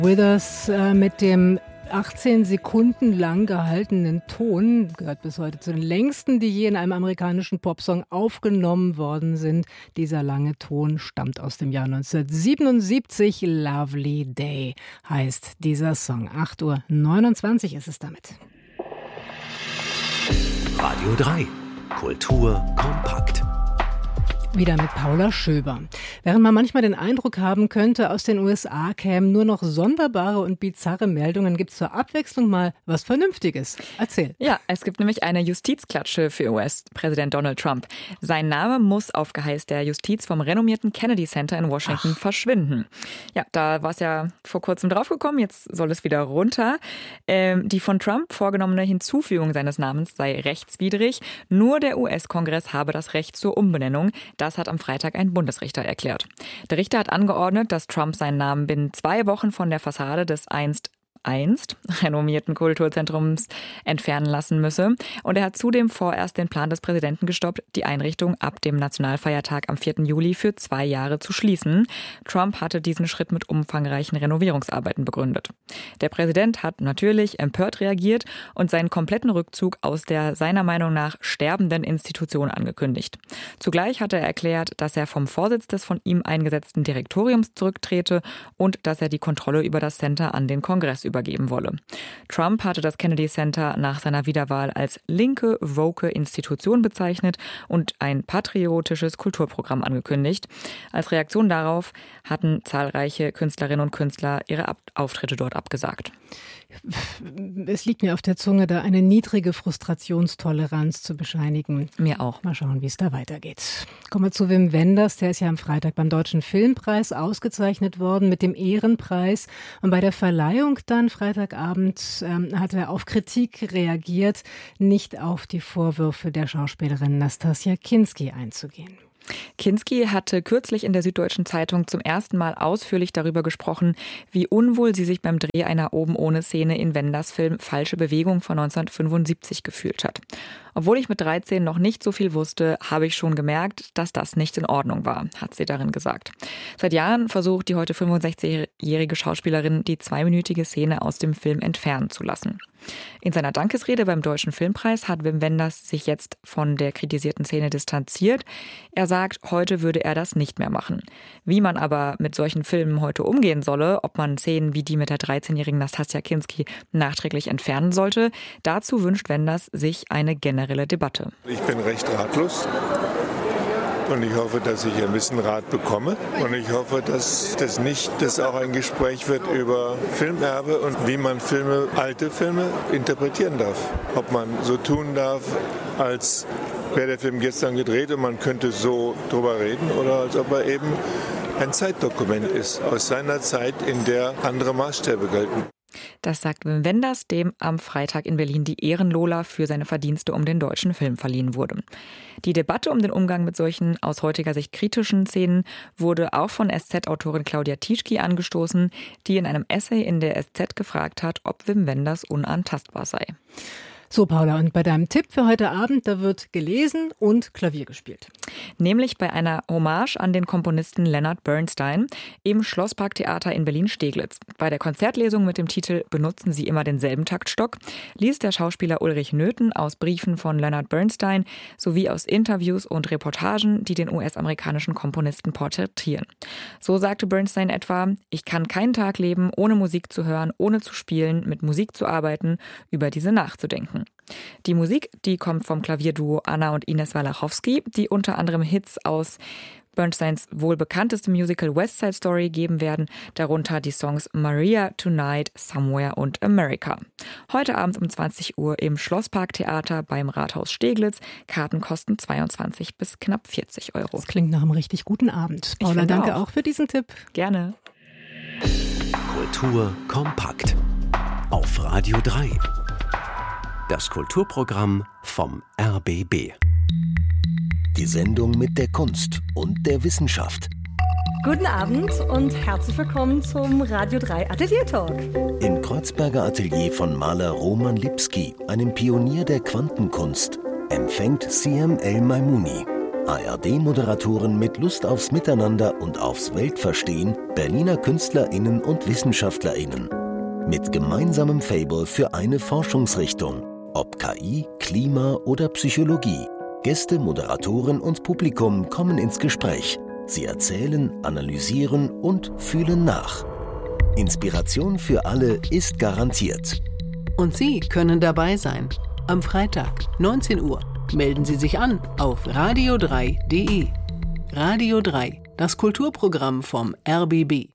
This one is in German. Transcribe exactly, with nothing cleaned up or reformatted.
Withers äh, mit dem achtzehn Sekunden lang gehaltenen Ton gehört bis heute zu den längsten, die je in einem amerikanischen Popsong aufgenommen worden sind. Dieser lange Ton stammt aus dem Jahr neunzehnhundertsiebenundsiebzig. Lovely Day heißt dieser Song. acht Uhr neunundzwanzig ist es damit. Radio drei. Kultur kompakt. Wieder mit Paula Schöber. Während man manchmal den Eindruck haben könnte, aus den U S A kämen nur noch sonderbare und bizarre Meldungen, gibt es zur Abwechslung mal was Vernünftiges. Erzähl. Ja, es gibt nämlich eine Justizklatsche für U S-Präsident Donald Trump. Sein Name muss auf Geheiß der Justiz vom renommierten Kennedy Center in Washington Ach. verschwinden. Ja, da war es ja vor kurzem draufgekommen, jetzt soll es wieder runter. Ähm, die von Trump vorgenommene Hinzufügung seines Namens sei rechtswidrig. Nur der U S-Kongress habe das Recht zur Umbenennung. Das hat am Freitag ein Bundesrichter erklärt. Der Richter hat angeordnet, dass Trump seinen Namen binnen zwei Wochen von der Fassade des einst einst renommierten Kulturzentrums entfernen lassen müsse. Und er hat zudem vorerst den Plan des Präsidenten gestoppt, die Einrichtung ab dem Nationalfeiertag am vierten Juli für zwei Jahre zu schließen. Trump hatte diesen Schritt mit umfangreichen Renovierungsarbeiten begründet. Der Präsident hat natürlich empört reagiert und seinen kompletten Rückzug aus der seiner Meinung nach sterbenden Institution angekündigt. Zugleich hat er erklärt, dass er vom Vorsitz des von ihm eingesetzten Direktoriums zurücktrete und dass er die Kontrolle über das Center an den Kongress übergeben wolle. Trump hatte das Kennedy Center nach seiner Wiederwahl als linke, woke Institution bezeichnet und ein patriotisches Kulturprogramm angekündigt. Als Reaktion darauf hatten zahlreiche Künstlerinnen und Künstler ihre Ab- Auftritte dort abgesagt. Es liegt mir auf der Zunge, da eine niedrige Frustrationstoleranz zu bescheinigen. Mir auch. Mal schauen, wie es da weitergeht. Kommen wir zu Wim Wenders. Der ist ja am Freitag beim Deutschen Filmpreis ausgezeichnet worden mit dem Ehrenpreis. Und bei der Verleihung dann Freitagabend ähm, hat er auf Kritik reagiert, nicht auf die Vorwürfe der Schauspielerin Nastassja Kinski einzugehen. Kinski hatte kürzlich in der Süddeutschen Zeitung zum ersten Mal ausführlich darüber gesprochen, wie unwohl sie sich beim Dreh einer Oben-ohne-Szene in Wenders Film Falsche Bewegung von neunzehnhundertfünfundsiebzig gefühlt hat. Obwohl ich mit dreizehn noch nicht so viel wusste, habe ich schon gemerkt, dass das nicht in Ordnung war, hat sie darin gesagt. Seit Jahren versucht die heute fünfundsechzigjährige Schauspielerin, die zweiminütige Szene aus dem Film entfernen zu lassen. In seiner Dankesrede beim Deutschen Filmpreis hat Wim Wenders sich jetzt von der kritisierten Szene distanziert. Er sagt, heute würde er das nicht mehr machen. Wie man aber mit solchen Filmen heute umgehen solle, ob man Szenen wie die mit der dreizehnjährigen Nastassja Kinski nachträglich entfernen sollte, dazu wünscht Wenders sich eine generelle Debatte. Ich bin recht ratlos. Und ich hoffe, dass ich ein bisschen Rat bekomme. Und ich hoffe, dass das nicht dass auch ein Gespräch wird über Filmerbe und wie man Filme, alte Filme interpretieren darf. Ob man so tun darf, als wäre der Film gestern gedreht und man könnte so drüber reden, oder als ob er eben ein Zeitdokument ist aus seiner Zeit, in der andere Maßstäbe gelten. Das sagt Wim Wenders, dem am Freitag in Berlin die Ehrenlola für seine Verdienste um den deutschen Film verliehen wurde. Die Debatte um den Umgang mit solchen aus heutiger Sicht kritischen Szenen wurde auch von S Z-Autorin Claudia Tietschky angestoßen, die in einem Essay in der S Z gefragt hat, ob Wim Wenders unantastbar sei. So, Paula, und bei deinem Tipp für heute Abend, da wird gelesen und Klavier gespielt. Nämlich bei einer Hommage an den Komponisten Leonard Bernstein im Schlossparktheater in Berlin-Steglitz. Bei der Konzertlesung mit dem Titel »Benutzen Sie immer denselben Taktstock« liest der Schauspieler Ulrich Nöthen aus Briefen von Leonard Bernstein sowie aus Interviews und Reportagen, die den U S-amerikanischen Komponisten porträtieren. So sagte Bernstein etwa, ich kann keinen Tag leben, ohne Musik zu hören, ohne zu spielen, mit Musik zu arbeiten, über diese nachzudenken. Die Musik, die kommt vom Klavierduo Anna und Ines Walachowski, die unter anderem Hits aus Bernsteins wohl bekanntestem Musical West Side Story geben werden, darunter die Songs Maria, Tonight, Somewhere und America. Heute Abend um zwanzig Uhr im Schlossparktheater beim Rathaus Steglitz. Karten kosten zweiundzwanzig bis knapp vierzig Euro. Das klingt nach einem richtig guten Abend. Paula, danke auch. auch für diesen Tipp. Gerne. Kultur kompakt. Auf Radio drei. Das Kulturprogramm vom R B B. Die Sendung mit der Kunst und der Wissenschaft. Guten Abend und herzlich willkommen zum Radio drei Atelier Talk. Im Kreuzberger Atelier von Maler Roman Lipski, einem Pionier der Quantenkunst, empfängt C M El Maimouni. A R D-Moderatoren mit Lust aufs Miteinander und aufs Weltverstehen, Berliner KünstlerInnen und WissenschaftlerInnen. Mit gemeinsamem Faible für eine Forschungsrichtung. Ob K I, Klima oder Psychologie. Gäste, Moderatoren und Publikum kommen ins Gespräch. Sie erzählen, analysieren und fühlen nach. Inspiration für alle ist garantiert. Und Sie können dabei sein. Am Freitag, neunzehn Uhr. Melden Sie sich an auf radio drei punkt de. Radio drei, das Kulturprogramm vom R B B.